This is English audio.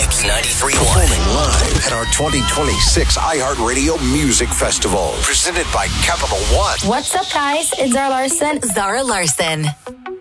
Mix 93.1. Performing live at our 2026 iHeartRadio Music Festival. Presented by Capital One. What's up, guys? It's Zara Larson. Zara Larson.